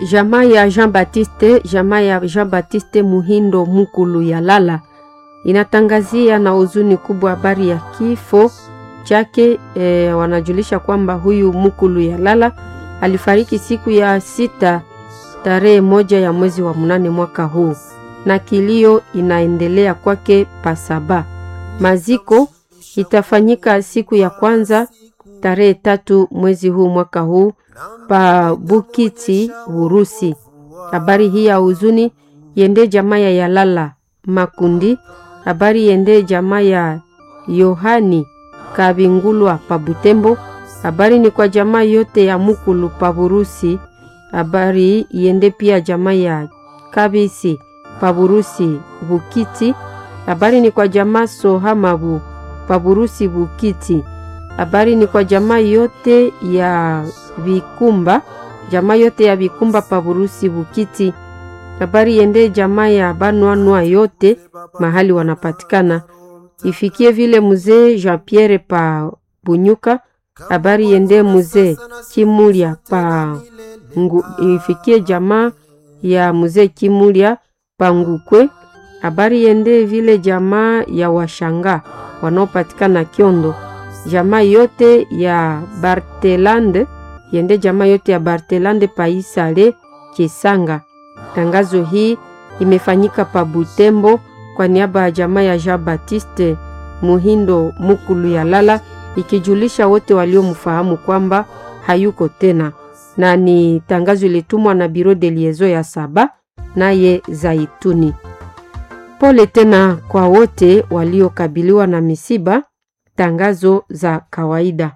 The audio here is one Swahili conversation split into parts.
Jamaa ya Jean-Baptiste Muhindo Mukulu ya Lala inatangazia na huzuni kubwa habari ya kifo chake. Wanajulisha kwamba huyu Mukulu ya Lala alifariki siku ya 6 tarehe 1 ya mwezi wa 8 mwaka huu, na kilio inaendelea kwake pasaba. Maziko itafanyika siku ya kwanza tarehe 3 mwezi huu mwaka huu pa Bukiti, Urusi. Habari hii ya huzuni yende jamaa ya Lala Makundi. Habari yende jamaa ya Yohani Kabingulwa pa Butembo. Habari ni kwa jamaa yote ya Mukulu pa Burusi. Habari yende pia jamaa ya Kabisi pa Burusi Bukiti. Habari ni kwa jamaa Sohamabu pa Burusi Bukiti. Habari ni kwa jamaa yote ya Vikumba, jamaa yote ya Vikumba pa Burusi Bukiti. Habari yende jamaa ya Banwanwa yote mahali wanapatikana. Ifikie vile mzee Jean-Pierre pa Bunyuka. Habari yende mzee Kimulia pa ifikie jamaa ya mzee Kimulia pa Ngukwe. Habari yende vile jamaa ya Washanga wanaopatikana Kiondo. Jamaa yote ya Bartelande yende jamaa yote ya Bartelande pa Isale Kisanga. Tangazo hii imefanyika pa Butembo kwa niaba ya jamaa ya Jean-Baptiste Muhindo Mukulu ya Lala, ikijulisha wote waliomfahamu kwamba hayuko tena, na ni tangazo litumwa na Bureau de Liaison ya Saba naye Zaituni. Pole tena kwa wote waliokabiliwa na misiba. Tangazo za kawaida.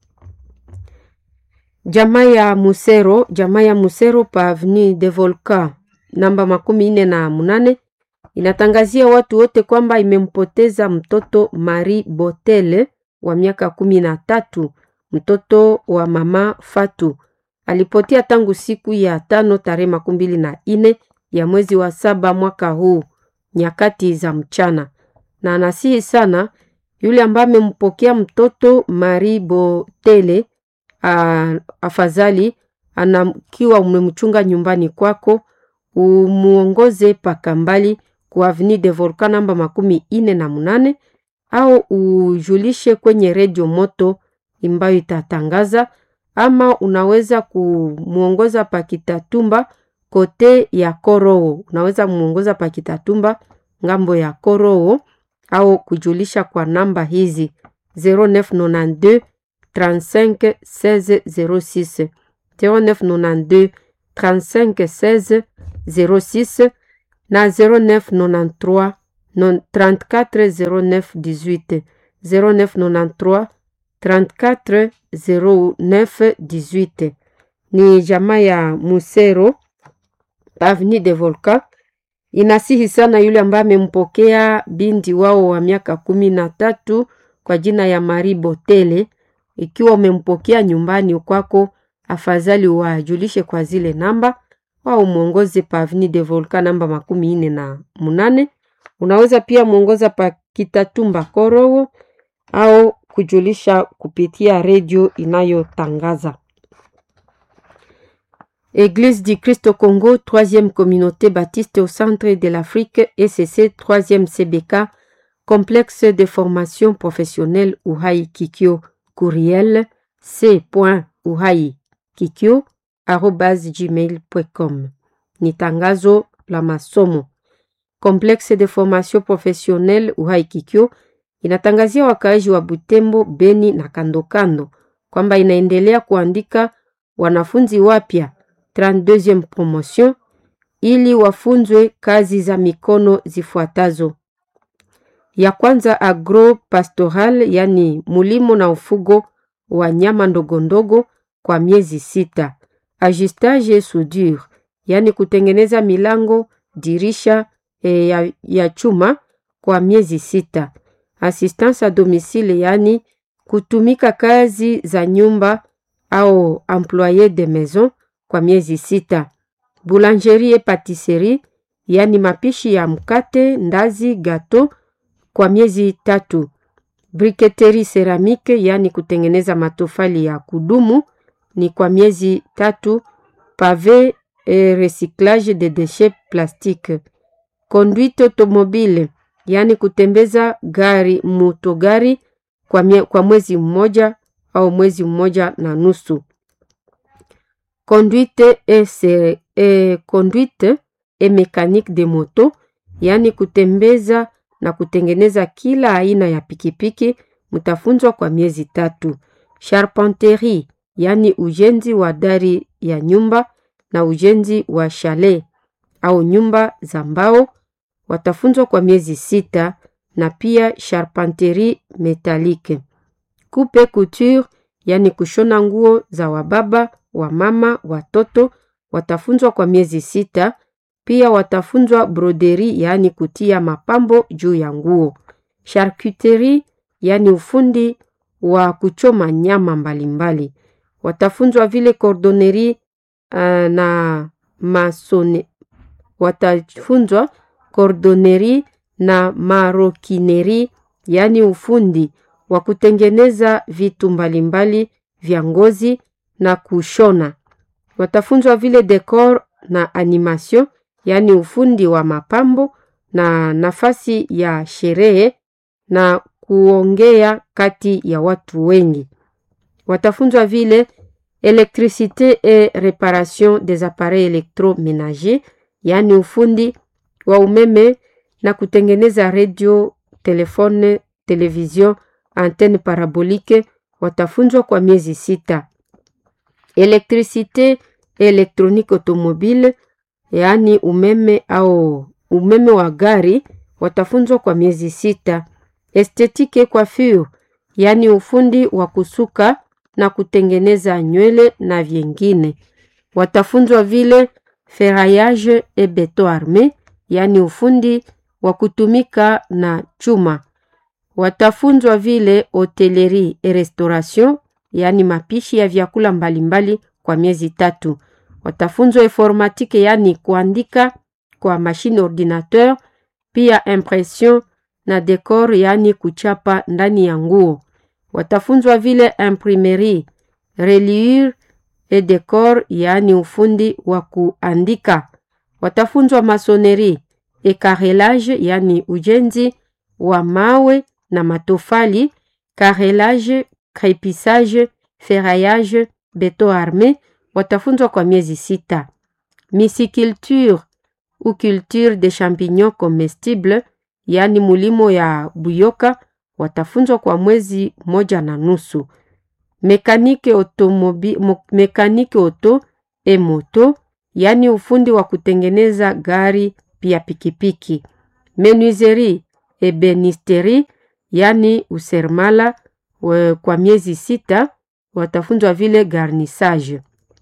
Jamaa ya Musero pa Avenue de Volcan namba 48 inatangazia watu wote kwamba imempoteza mtoto Marie Botele wa miaka 13, mtoto wa mama Fatu. Alipotea tangu siku ya 5 tarehe 24 ya mwezi wa 7 mwaka huu nyakati za mchana, na anasihi sana yule ambaye amempokea mtoto Marie Botele, afadhali anakiwa umemchunga nyumbani kwako, umuongoze pakambali kwa Avenue de Volcan namba 48 au ujulishe kwenye radio moto ambayo itatangaza, ama unaweza kumuongoza pakitatumba kote ya Koroo. Unaweza muongoza pakitatumba ngambo ya Koroo au kujulisha kwa namba hizi 0992 35 16 06 0992 35 16 06 na 0993 34 09 18 0993 34 09 18. Ni jamaa ya Musero Avenue de Volcan inasihi sana yule ambaye amempokea binti wao wa miaka 13 kwa jina ya Marie Botele. Ikiwa umempokea nyumbani kwako, afadhali wajulishe kwa zile namba au muongoze pa Avenue de Volcan namba 48. Unaweza pia muongoza pa Kitatumba Koroo au kujulisha kupitia radio inayotangaza. Église du Christ au Congo, 3e communauté baptiste au centre de l'Afrique, ECC, 3e CBK, complexe de formation professionnelle Uhai Kikyo, courriel c.uhaikikyo@gmail.com. Ni tangazo la masomo. Complexe de formation professionnelle Uhai Kikyo inatangazia wakaaji wa Butembo, Beni na kandokando kwamba inaendelea kuandika wanafunzi wapya 32e promotion ili wafunzwe kazi za mikono zifuatazo. Ya kwanza agro pastoral, yani mulimo na ufugo wa nyama ndogondogo kwa miezi 6. Ajustage soudure, yani kutengeneza milango, dirisha ya chuma kwa miezi 6. Assistance à domicile, yani kutumika kazi za nyumba au employé de maison kwa miezi 6. Boulangerie et pâtisserie, yani mapishi ya mkate, ndazi, gato kwa miezi 3. Briqueterie céramique, yani kutengeneza matofali ya kudumu ni kwa miezi 3. Pavé et recyclage des déchets plastiques. Conduite automobile, yani kutembeza gari motogari kwa mwezi mmoja au mwezi mmoja na nusu. Conduite et mécanique de moto, yani kutembeza na kutengeneza kila aina ya pikipiki, mtafunzwa kwa miezi 3. Charpenterie, yani ujenzi wa dari ya nyumba na ujenzi wa chalet au nyumba za mbao, watafunzwa kwa miezi 6, na pia charpenterie métallique. Coupe couture, yani kushona nguo za wababa, wamama, watoto, watafunzwa kwa miezi 6. Pia watafunzwa broderie, yani kutia mapambo juu ya nguo. Charcuterie, yani ufundi wa kuchoma nyama mbalimbali. Watafunzwa vile cordonnerie na watafunzwa cordonnerie na maroquinerie, yani ufundi wa kutengeneza vitu mbalimbali vya ngozi na kushona. Watafunzwa vile decor na animation, yani ufundi wa mapambo na nafasi ya sherehe na kuongea kati ya watu wengi. Watafunzwa vile électricité et réparation des appareils électroménagers, yani ufundi wa umeme na kutengeneza radio, telefone, television, antenne parabolique, watafunzwa kwa miezi 6. Électricité et électronique automobile, yani umeme au umeme wa gari, watafunzwa kwa miezi 6. Esthétique et coiffure, yani ufundi wa kusuka na kutengeneza nywele na vyengine. Watafunzwa vile ferraillage et béton armé, yani ufundi wa kutumika na chuma. Watafunzwa vile hotellerie et restauration, yani mapishi ya vyakula mbalimbali kwa miezi 3. Watafunzwa informatique, yani kuandika kwa machine ordinateur, pia impression na decor, yani kuchapa ndani ya nguo. Watafunzwa vile imprimerie, reliure et decor, yani ufundi wa kuandika. Watafunzwa masonerie et carrelage, yani ujenzi wa mawe na matofali, carrelage, crépissage, ferraillage, béton armé, watafunzwa kwa miezi 6. Mysiculture ou culture des champignons comestibles, yani mulimo ya buyoka, watafunzwa kwa mwezi 1 na nusu. Mécanique auto et moto, yani ufundi wa kutengeneza gari pia pikipiki. Menuiserie et benisterie, yani usermala, kwa miezi 6, watafunzwa vile garnissage.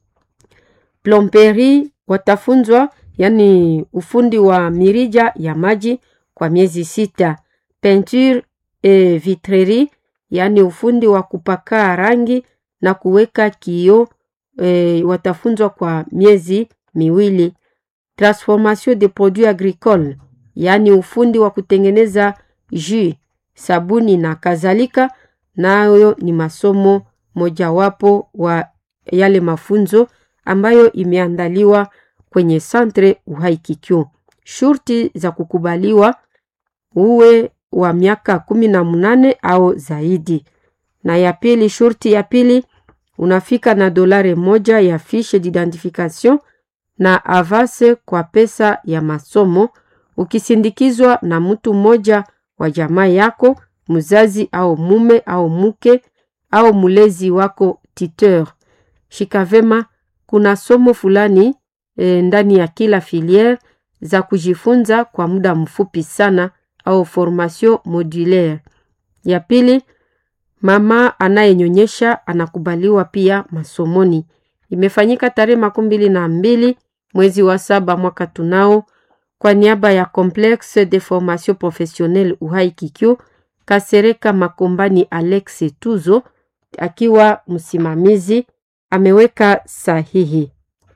Plomberie, watafunzwa yani ufundi wa mirija ya maji kwa miezi 6. Peinture et vitrerie, yani ufundi wa kupaka rangi na kuweka kioo, watafunzwa kwa miezi 2. Transformation des produits agricoles, yani ufundi wa kutengeneza jus, sabuni na kadhalika, nayo ni masomo mojawapo wa yale mafunzo ambayo imeandaliwa kwenye Centre Uhai Kikyo. Shurti za kukubaliwa uwe wa miaka 18 au zaidi. Na ya pili, shurti ya pili, unafika na $1 ya fiche d'identification na avance kwa pesa ya masomo, ukisindikizwa na mtu mmoja wa jamaa yako, mzazi au mume au mke au mulezi wako tuteur. Shikavema, kuna somo fulani ndani ya kila filière za kujifunza kwa muda mfupi sana au formation modulaire. Ya pili, mama anayenyonyesha anakubaliwa pia masomoni. Imefanyika tarehe 22 mwezi wa 7 mwaka tunao kwa niaba ya Complexe de Formation Professionnelle Uhai Kikyo, Kasereka Makombani Alex Tuzo akiwa msimamizi ameweka sahihi.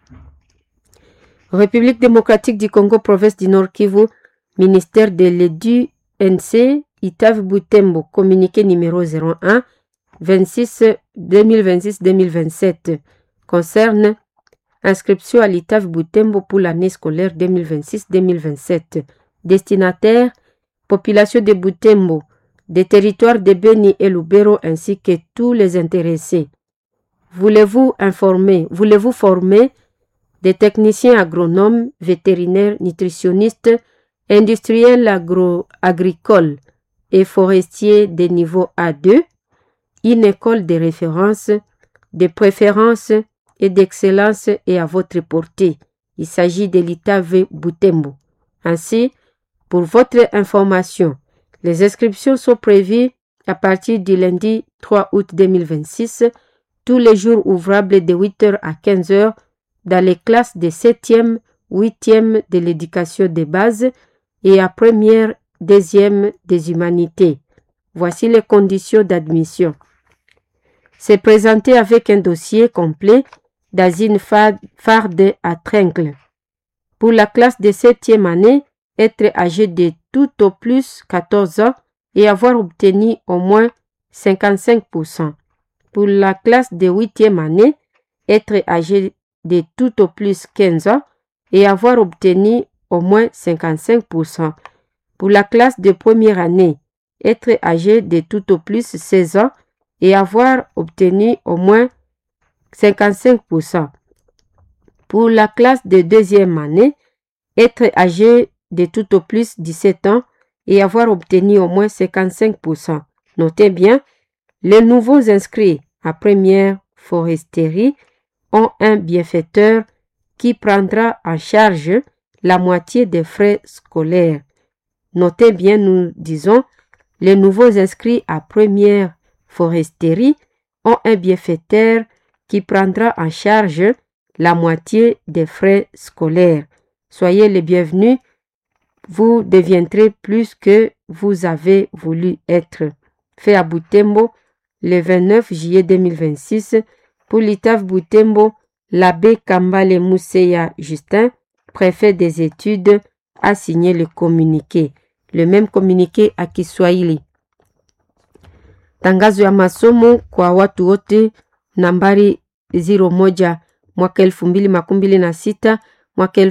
République démocratique du Congo, province du Nord Kivu, ministère de l'EDUNC, Itav Butembo, communiqué numéro 01 26 2026-2027, concerne inscription à l'ITAV Butembo pour l'année scolaire 2026-2027. Destinataire, population de Butembo, des territoires de Beni et Lubero ainsi que tous les intéressés. Voulez-vous former des techniciens agronomes, vétérinaires, nutritionnistes, industriels agricoles et forestiers de niveau A2, une école de référence, de préférence et d'excellence est à votre portée. Il s'agit de l'ITAV Butembo. Ainsi, pour votre information, les inscriptions sont prévues à partir du lundi 3 août 2026, tous les jours ouvrables de 8h à 15h dans les classes de 7e, 8e de l'éducation de base et à première, deuxième des humanités. Voici les conditions d'admission. C'est présenté avec un dossier complet dans une farde à tringles. Pour la classe de 7e année, être âgé de tout au plus 14 ans et avoir obtenu au moins 55%. Pour la classe de 8e année, être âgé de tout au plus 15 ans et avoir obtenu au moins 55%. Pour la classe de première année, être âgé de tout au plus 16 ans et avoir obtenu au moins 55%. Pour la classe de deuxième année, être âgé de tout au plus 17 ans et avoir obtenu au moins 55%. Notez bien, les nouveaux inscrits à première foresterie ont un bienfaiteur qui prendra en charge la moitié des frais scolaires. Notez bien, nous disons, les nouveaux inscrits à première foresterie ont un bienfaiteur qui prendra en charge la moitié des frais scolaires. Soyez les bienvenus, vous deviendrez plus que vous avez voulu être. Fait à Butembo, le 29 juillet 2026, pour l'ITAV Butembo, l'abbé Kambale Museya Justin, préfet des études, a signé le communiqué. Le même communiqué à Kiswahili. Tangazo ya masomo kwa watu wote nambari 01 mwaka 2026 mwaka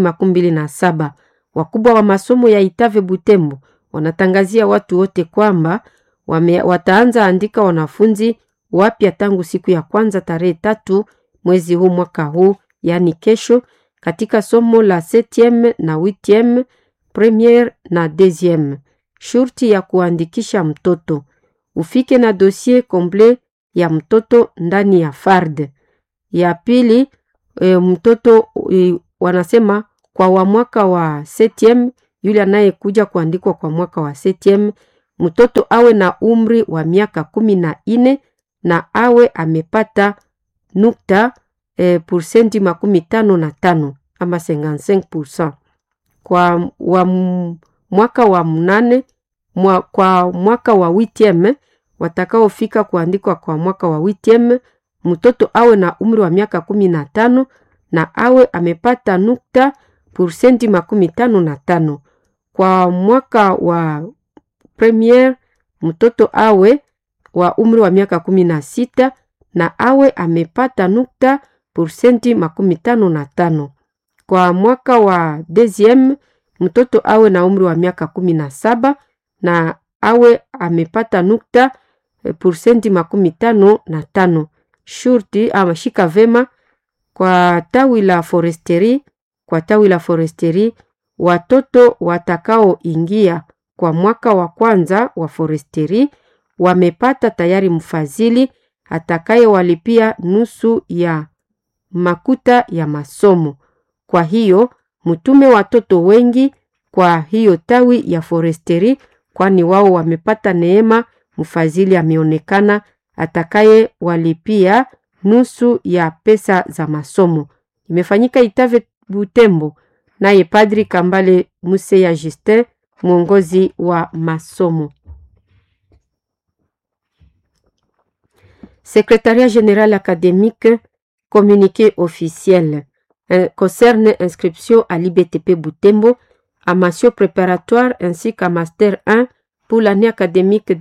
2027. Wakubwa wa masomo ya ITAV Butembo wanatangazia watu wote kwamba wataanza andika wanafunzi wapya tangu siku ya kwanza tarehe 3 mwezi huu mwaka huu, yani kesho, katika somo la 7e na 8e, premiere na 2e. Shurti ya kuandikisha mtoto: ufike na dossier complet ya mtoto ndani ya FARD. Ya pili, mtoto wanasema kwa wa mwaka wa 7e, yule anayekuja kuandikwa kwa mwaka wa 7e, mtoto awe na umri wa miaka 14 na awe amepata nukta % 55 ama 55%. Kwa wa mwaka wa 8, kwa mwaka wa 8e, watakaofika kuandikwa kwa mwaka wa 8e, mtoto awe na umri wa miaka 15 na awe amepata nukta % 55. Kwa mwaka wa premier, mtoto awe wa umri wa miaka 16 na awe amepata nukta % 55. Kwa mwaka wa deuxième, mtoto awe na umri wa miaka 17 na awe amepata nukta % 55. Shurti ama shika vema kwa tawi la foresterie. Kwa tawi la foresterie, watoto watakao ingia kwa mwaka wa kwanza wa foresterie wamepata tayari mfadhili atakaye walipia nusu ya makuta ya masomo. Kwa hiyo mtume watoto wengi kwa hiyo tawi ya foresterie, kwani wao wamepata neema. Mfadhili ameonekana atakaye walipia nusu ya pesa za masomo. Imefanyika ITAV Butembo, naye Padri Kambale Museya Justin, mwongozi wa masomo. Secrétariat général académique, communiqué officiel concerne inscription à l'IBTP Butembo, à mention préparatoire ainsi qu'à Master 1 pour l'année académique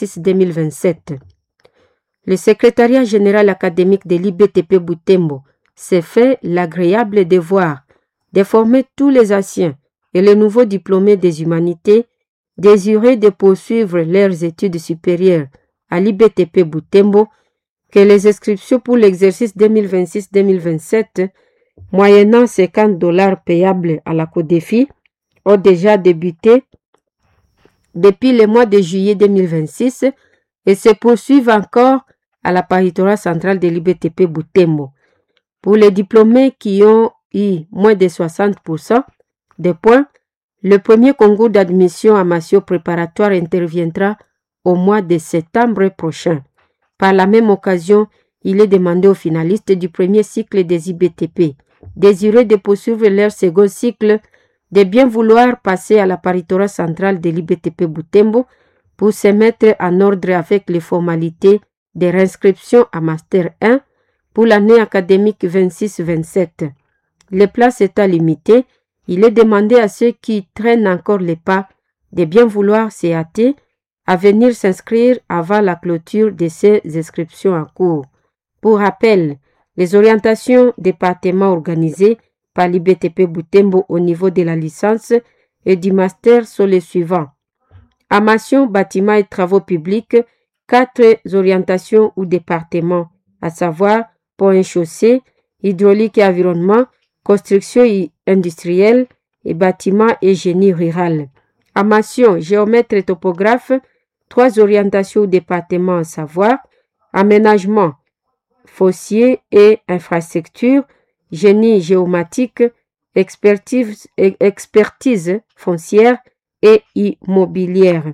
2026-2027. Le secrétariat général académique de l'IBTP Butembo s'est fait l'agréable devoir de former tous les anciens et les nouveaux diplômés des humanités désireux de poursuivre leurs études supérieures à l'IBTP Butembo, que les inscriptions pour l'exercice 2026-2027, moyennant $50 payables à la CODEFI, ont déjà débuté depuis le mois de juillet 2026 et se poursuivent encore à la paritorat centrale de l'IBTP Butembo. Pour les diplômés qui ont eu moins de 60% des points, le premier concours d'admission à Massio préparatoire interviendra au mois de septembre prochain. Par la même occasion, il est demandé aux finalistes du premier cycle des IBTP, désireux de poursuivre leur second cycle, de bien vouloir passer à la paritorat centrale de l'IBTP Butembo pour se mettre en ordre avec les formalités de réinscription à Master 1 pour l'année académique 26-27. Les places étant limitées, il est demandé à ceux qui traînent encore les pas de bien vouloir se hâter à venir s'inscrire avant la clôture de ces inscriptions en cours. Pour rappel, les orientations départements organisées par l'IBTP Butembo au niveau de la licence et du master sont les suivants. Amation, bâtiments et travaux publics, 4 orientations ou départements, à savoir pont et chaussée, hydraulique et environnement, construction industrielle et bâtiments et génie rural. Amation, géomètre et topographe, 3 orientations ou départements, à savoir aménagement, foncier et infrastructure, génie géomatique, expertise foncière et immobilière.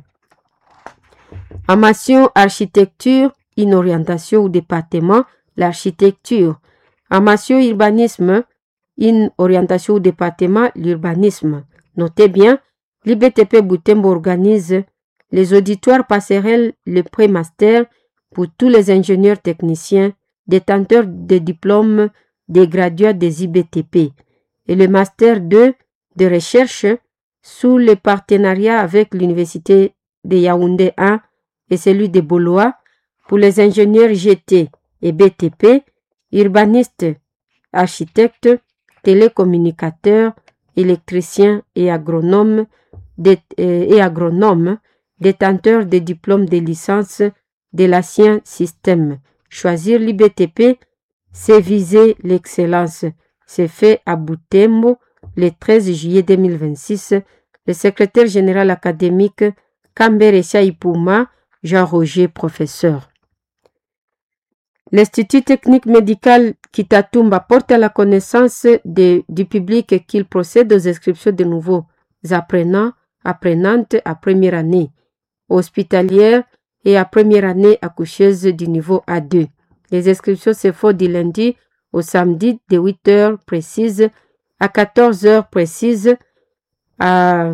Amation architecture, une orientation ou département, l'architecture. Amation urbanisme, une orientation ou département, l'urbanisme. Notez bien, l'IBTP Butembo organise les auditoires passerelles, le pré-master pour tous les ingénieurs techniciens, détenteurs de diplômes des graduats des IBTP et le master 2 de recherche sous le partenariat avec l'université de Yaoundé 1 et celui de Boloa pour les ingénieurs GT et BTP, urbanistes, architectes, télécommunicateurs, électriciens et agronomes, détenteurs des diplômes de licence de l'ancien système. Choisir l'IBTP, c'est viser l'excellence. C'est fait à Butembo le 13 juillet 2026. Le secrétaire général académique Kambere Chaipuma, Jean-Roger, professeur. L'Institut technique médical Kitatumba porte à la connaissance du public qu'il procède aux inscriptions de nouveaux apprenants, apprenantes à première année hospitalière et à première année accoucheuse du niveau A2. Les inscriptions se font du lundi au samedi de 8h précises à 14h précises à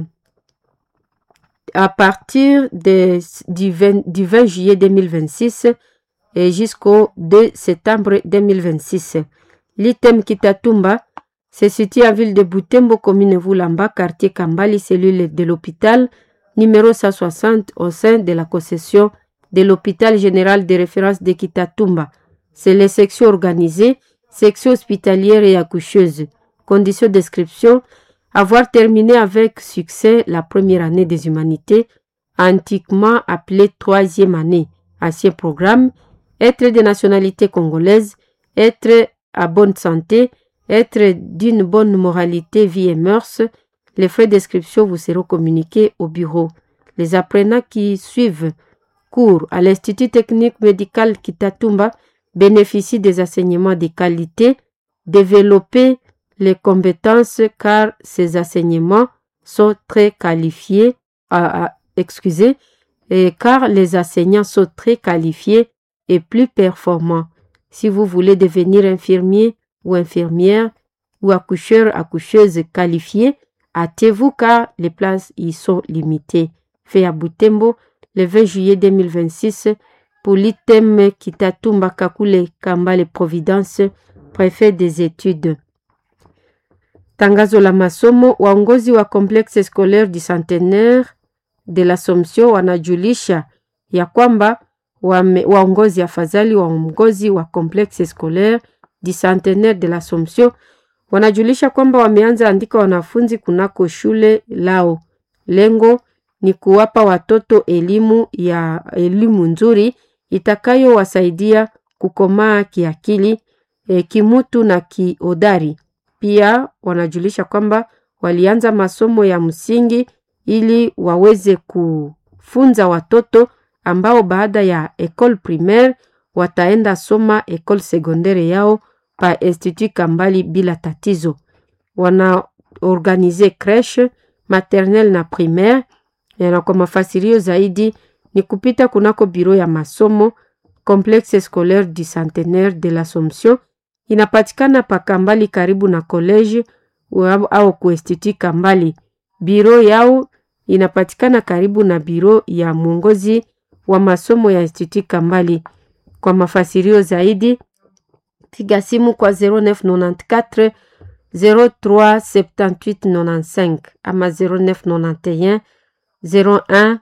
partir du 20 juillet 2026 et jusqu'au 2 septembre 2026. L'item Kitatumba se situe à ville de Butembo, commune Vulamba, quartier Kambali, cellule de l'hôpital, numéro 160 au sein de la concession de l'hôpital général de référence de Kitatumba. C'est les sections organisées, section hospitalière et accoucheuse. Conditions d'inscription: avoir terminé avec succès la première année des humanités, antiquement appelée troisième année, ancien programme, être de nationalité congolaise, être à bonne santé, être d'une bonne moralité, vie et mœurs. Les frais d'inscription vous seront communiqués au bureau. Les apprenants qui suivent cours à l'Institut technique médical Kitatumba bénéficient des enseignements de qualité, développer les compétences car ces enseignements sont très qualifiés, car les enseignants sont très qualifiés et plus performants. Si vous voulez devenir infirmier ou infirmière ou accoucheuse qualifiée, hâtez-vous car les places y sont limitées. Fait à Butembo le 20 juillet 2026 pour l'item Kitatumba Kakule Kambale Providence, préfet des études. Tangazo la masomo, waongozi wa complexe scolaire du centenaire de l'Assomption wanajulisha ya kwamba waongozi afadhali waongozi wa complexe scolaire du Centenaire de l'Assomption wanajulisha kwamba wameanza andika wanafunzi kunako shule lao. Lengo ni kuwapa watoto elimu nzuri itakayowasaidia kukomaa kiakili, kimutu na kiodari. Pia wanajulisha kwamba walianza masomo ya msingi ili waweze kufunza watoto ambao baada ya école primaire wataenda soma école secondaire yao pa Institut Kambali bila tatizo. Wana organize crèche, maternelle na primaire. Na kwa mafasirio zaidi ni kupita kunako biro ya masomo Complexe Scolaire du Centenaire de l'Assomption. Inapatikana pa Kambali karibu na college au ku Institut Kambali. Biro yao inapatikana karibu na biro ya mwongozi wa masomo ya Institut Kambali. Kwa mafasirio zaidi piga simu kwa 0994 037895 ama 0991 01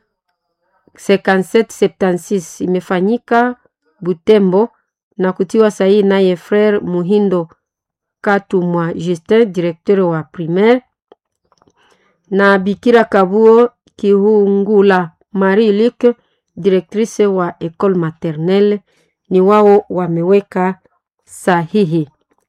5776. Imefanyika Butembo na kutiwa sahihi naye frère Muhindo Katumwa Justin, directeur wa primaire, na Bikira Kabuo Kihungula Marie-Luc, directrice wa école maternelle. Ni wao wameweka sahihi.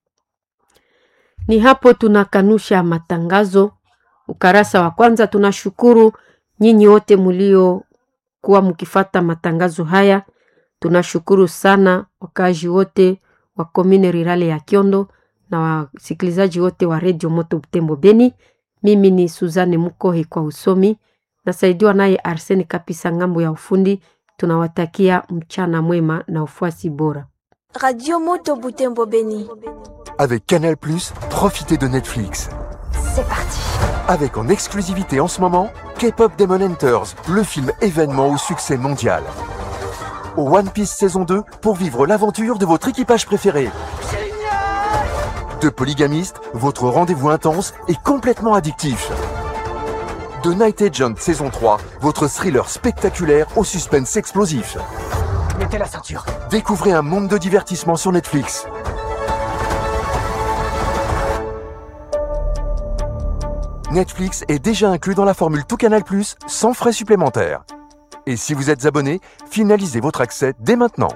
Ni hapo tunakanusha matangazo ukarasa wa kwanza. Tunashukuru nyinyi wote mulio kuwa mkifata matangazo haya. Tunashukuru sana wakazi wote wa commune rurale ya Kiondo na wasikilizaji wote wa Radio Moto Butembo Beni. Mimi ni Suzanne Mukohe kwa usomi, nasaidiwa naye Arsene Kapisa ngambo ya ufundi. Tunawatakia mchana mwema na ufuasi bora. Radio Moto Butembo Beni. Avec Canal+, profitez de Netflix. C'est parti. Avec en exclusivité en ce moment, K-Pop Demon Hunters, le film événement au succès mondial. One Piece saison 2 pour vivre l'aventure de votre équipage préféré. Génial! De Polygamiste, votre rendez-vous intense est complètement addictif. De Night Agent saison 3, votre thriller spectaculaire au suspense explosif. Mettez la ceinture. Découvrez un monde de divertissement sur Netflix. Netflix est déjà inclus dans la formule Tout Canal+, sans frais supplémentaires. Et si vous êtes abonné, finalisez votre accès dès maintenant.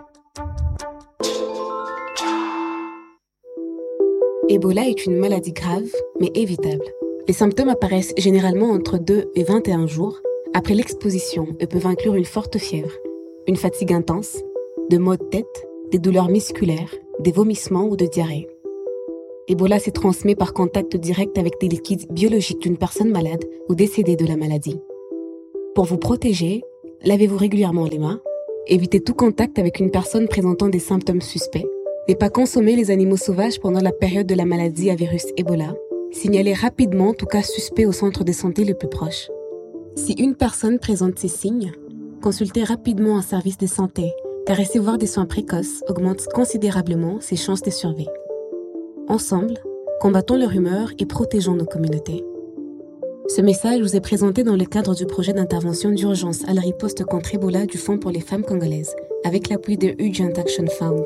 Ebola est une maladie grave, mais évitable. Les symptômes apparaissent généralement entre 2 et 21 jours après l'exposition et peuvent inclure une forte fièvre, une fatigue intense, de maux de tête, des douleurs musculaires, des vomissements ou de diarrhée. Ebola se transmet par contact direct avec des liquides biologiques d'une personne malade ou décédée de la maladie. Pour vous protéger, lavez-vous régulièrement les mains, évitez tout contact avec une personne présentant des symptômes suspects, ne pas consommer les animaux sauvages pendant la période de la maladie à virus Ebola, signalez rapidement tout cas suspect au centre de santé le plus proche. Si une personne présente ces signes, consultez rapidement un service de santé, car recevoir des soins précoces augmente considérablement ses chances de survie. Ensemble, combattons le rumeur et protégeons nos communautés. Ce message vous est présenté dans le cadre du projet d'intervention d'urgence à la riposte contre Ebola du Fonds pour les femmes congolaises, avec l'appui de Urgent Action Fund.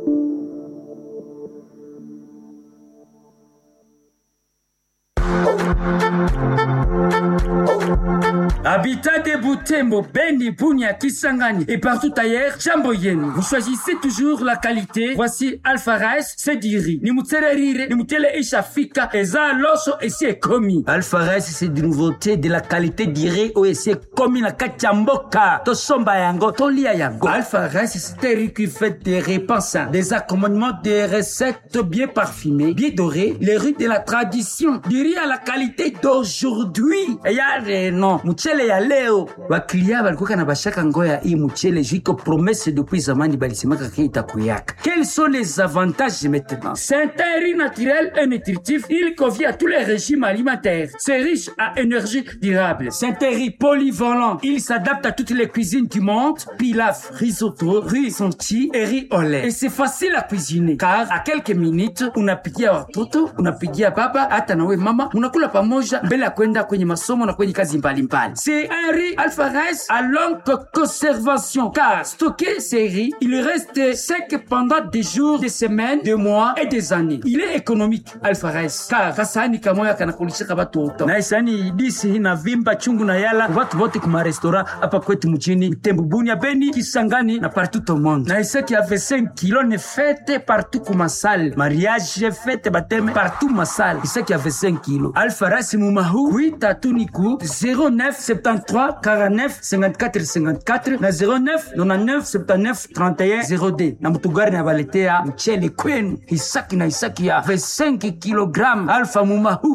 Habitat de Butembo, Beni, Bunia, Kisangani et partout ailleurs, jambo yenu. Vous choisissez toujours la qualité. Voici Alpha Rice, c'est du riz. Ni mutsererire, ni mutele ishafika, eza loso et c'est commis. Alpha Rice, c'est de nouveauté de la qualité du riz ou c'est commis na kachamboka. To somba yango, to lia yango. Alpha Rice, c'est un riz qui fait des repas sains, des accommodements, des recettes bien parfumées, bien dorées, les riz de la tradition, du riz à la qualité d'aujourd'hui. Et y a des noms. Mchele ya leo wakilia balikuwa na bashaka ngoya hii mchele jiko promesse depuis zamani balisemaka kita kuyaka. Quels sont les avantages maintenant? C'est un riz naturel et nutritif, il convient à tous les régimes alimentaires. C'est riche à énergie durable. C'est un riz polyvalent, il s'adapte à toutes les cuisines du monde. Pilaf, risotto, riz sonti et riz au lait. Et c'est facile à cuisiner car à quelques minutes unapikia watoto, unapikia baba, hata nawe mama, unakula pamoja mbele ya kwenda kwenye masomo na kwenye kazi mbalimbali. c'est un riz Alfarès à longue conservation. Car stocker ces riz, il reste sec pendant des jours, des semaines, des mois et des années. Il est économique Alfarès. Car kasani kamoya kanakulishika watu. Na isani disi na vimba chungu na yala watu wote kuma restaurant hapa kwetu mchini Tembo, Bunia, Beni, Kisangani na partout au monde. Na isa qui avait 5 kilos ne fête partout kuma salle. Mariage fête baptême partout ma salle. Isa qui avait 5 kilos. Alfarès mumahu 8 atuniku 09 73 49 54 54 na 09 99 79 31 0D. Na mutugari na baletea mchele kwenu. Isaki na isaki ya 5 kilogramme Alfa mumahu.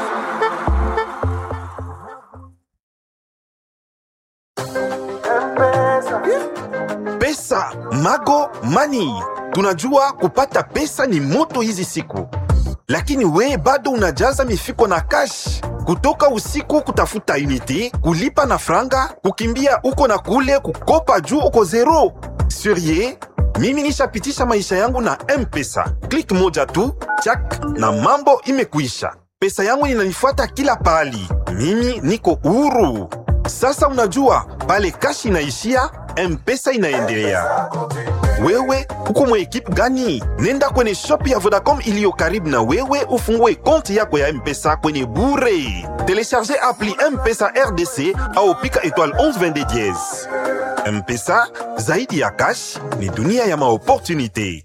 Pesa, Mago Money. Tunajua kupata pesa ni moto hizi siku. Lakini we bado unajaza mifuko na cash. Kutoka usiku kutafuta unity, kulipa na franga, kukimbia uko na kule, kukopa juu uko zero. Surie, mimi nishapitisha maisha yangu na M-Pesa. Click moja tu, chak, na mambo imekuisha. Pesa yangu inanifuata kila pali. Mimi niko huru. Sasa unajua, pale cash inaishia, M-Pesa inaendelea. Wewe, uko mwa ekipu gani? Nenda kwenye shop ya Vodacom iliyo karibu na wewe ufungue konti yako ya M-Pesa kwenye bure. Telecharge appli M-Pesa RDC au pika étoile 1122 dièse. M-Pesa, zaidi ya cash, ni dunia ya maopportunité.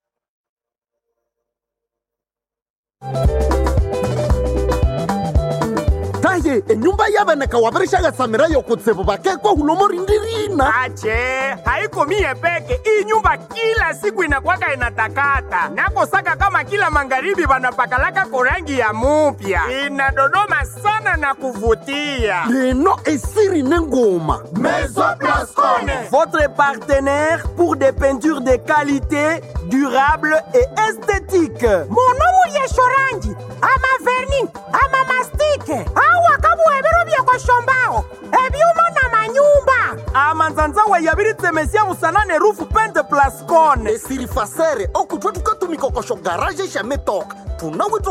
Taye, enyumba y'abanaka wabarishaga samira yokutsebo bakekwa hulomo rindirina. Ache, haiko mie peke. Hii nyumba kila siku inakuwaka inatakata. Nako saka kama kila magharibi wanapakalaka korangi ya mupya. Inadodoma sana na kuvutia. Leno esiri nengoma. Maison Blascone, votre partenaire pour des peintures de qualité, durable et esthétique. Monomu yeshorangi, ama verni, ama mastike, awa kabu ebero bya kwa shombao, ebyuma na manyumba. Ama nzanzawa yabiri temesia musanane rufu pente Blascone. Esiri fasere, okutwa tukatumikokosho garage shametoka. Tunawito